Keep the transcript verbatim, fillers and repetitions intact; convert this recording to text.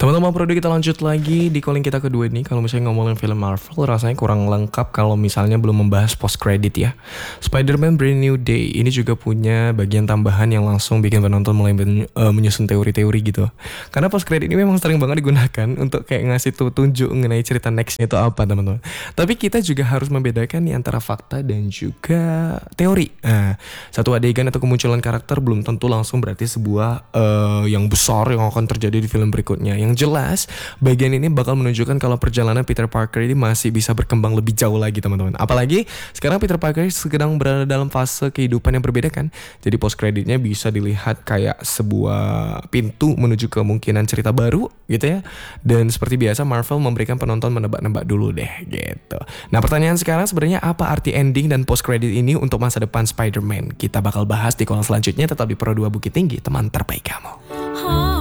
Sama-sama Prodo, kita lanjut lagi di calling kita kedua nih. Kalau misalnya ngomongin film Marvel, rasanya kurang lengkap kalau misalnya belum membahas post credit ya. Spider-Man Brand New Day ini juga punya bagian tambahan yang langsung bikin penonton mulai men- uh, menyusun teori-teori gitu. Karena post credit ini memang sering banget digunakan untuk kayak ngasih petunjuk mengenai cerita nextnya itu apa, teman-teman. Tapi kita juga harus membedakan nih antara fakta dan juga teori. Nah, satu adegan atau kemunculan karakter belum tentu langsung berarti sebuah uh, yang besar yang akan terjadi di film berikutnya. Yang jelas, bagian ini bakal menunjukkan kalau perjalanan Peter Parker ini masih bisa berkembang lebih jauh lagi, teman-teman. Apalagi sekarang Peter Parker sedang berada dalam fase kehidupan yang berbeda kan. Jadi post creditnya bisa dilihat kayak sebuah pintu menuju kemungkinan cerita baru gitu ya. Dan seperti biasa Marvel memberikan penonton menebak-nebak dulu deh gitu. Nah, pertanyaan sekarang sebenarnya apa arti ending dan post credit ini untuk masa depan Spider-Man? Kita bakal bahas di kolom selanjutnya. Tetap di Pro dua Bukit Tinggi, teman terbaik kamu.